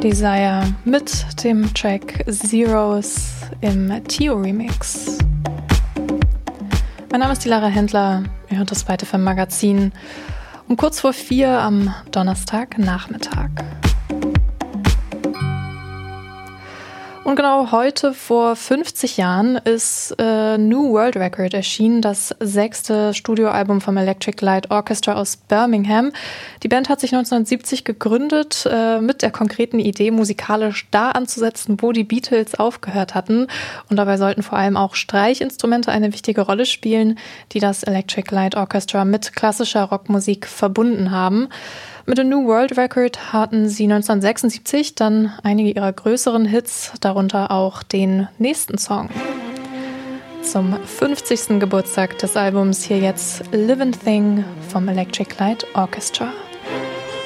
Desire mit dem Track Zeros im Tio-Remix. Mein Name ist die Lara Händler, ihr hört das Weite vom Magazin um kurz vor 4 am Donnerstagnachmittag. Und genau heute vor 50 Jahren ist New World Record erschienen, das 6. Studioalbum vom Electric Light Orchestra aus Birmingham. Die Band hat sich 1970 gegründet mit der konkreten Idee, musikalisch da anzusetzen, wo die Beatles aufgehört hatten. Und dabei sollten vor allem auch Streichinstrumente eine wichtige Rolle spielen, die das Electric Light Orchestra mit klassischer Rockmusik verbunden haben. Mit dem New World Record hatten sie 1976 dann einige ihrer größeren Hits, darunter auch den nächsten Song. Zum 50. Geburtstag des Albums hier jetzt Livin' Thing vom Electric Light Orchestra.